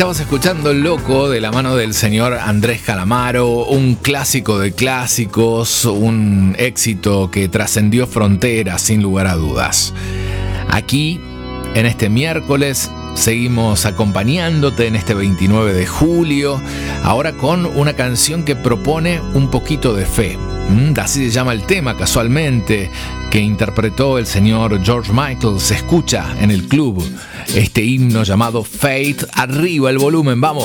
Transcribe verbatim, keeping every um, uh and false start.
Estamos escuchando Loco de la mano del señor Andrés Calamaro, un clásico de clásicos, un éxito que trascendió fronteras sin lugar a dudas. Aquí, en este miércoles, seguimos acompañándote en este veintinueve de julio, ahora con una canción que propone un poquito de fe. Así se llama el tema, casualmente, que interpretó el señor George Michael. Se escucha en el club este himno llamado Faith. Arriba el volumen, vamos.